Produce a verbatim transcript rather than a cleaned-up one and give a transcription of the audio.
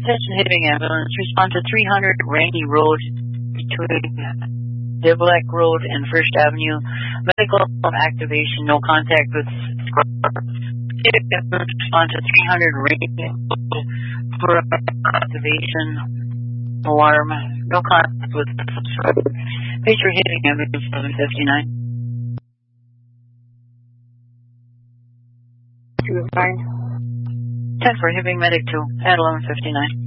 Attention Hibbing ambulance. Respond to three hundred Rainy Road between Diblack Road and First Avenue. Medical activation. No contact with respond to three hundred Rainy Road for activation. Alarm. No contact with Patriot Hibbing ambulance eleven fifty-nine. Two nine. ten for Hibbing Medic two at eleven fifty-nine.